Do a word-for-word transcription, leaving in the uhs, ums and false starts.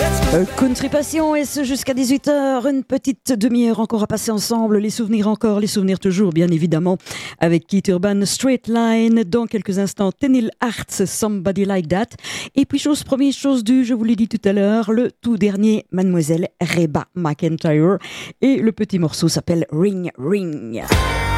Euh, Country Passion, et ce jusqu'à dix-huit heures, une petite demi-heure encore à passer ensemble, les souvenirs encore, les souvenirs toujours, bien évidemment, avec Keith Urban, Straight Line, dans quelques instants, Tenille Arts, Somebody Like That, et puis chose première, chose due, je vous l'ai dit tout à l'heure, le tout dernier, Mademoiselle Reba McEntire, et le petit morceau s'appelle Ring Ring.